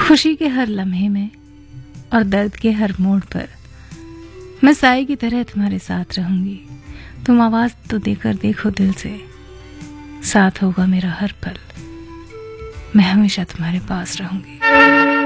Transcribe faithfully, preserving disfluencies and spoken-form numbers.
खुशी के हर लम्हे में और दर्द के हर मोड़ पर मैं साए की तरह तुम्हारे साथ रहूंगी। तुम आवाज तो देकर देखो दिल से, साथ होगा मेरा हर पल, मैं हमेशा तुम्हारे पास रहूंगी।